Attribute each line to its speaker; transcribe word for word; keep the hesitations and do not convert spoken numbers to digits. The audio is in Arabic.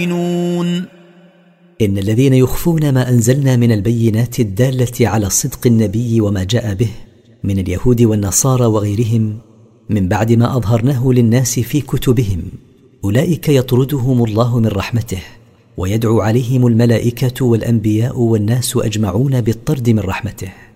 Speaker 1: إن الذين يخفون ما أنزلنا من البينات الدالة على صدق النبي وما جاء به من اليهود والنصارى وغيرهم من بعد ما أظهرناه للناس في كتبهم، أولئك يطردهم الله من رحمته ويدعو عليهم الملائكة والأنبياء والناس أجمعون بالطرد من رحمته.